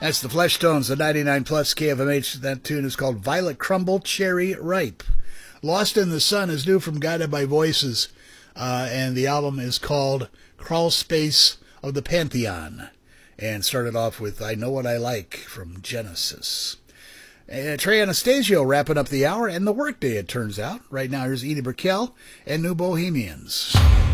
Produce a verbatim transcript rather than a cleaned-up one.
That's the Fleshtones, the ninety-nine plus K F M H. That tune is called Violet Crumble, Cherry Ripe. Lost in the Sun is new from Guided by Voices, uh, and the album is called Crawl Space of the Pantheon, and started off with I Know What I Like from Genesis. Uh, Trey Anastasio wrapping up the hour, and the workday, it turns out. Right now, here's Edie Brickell and New Bohemians.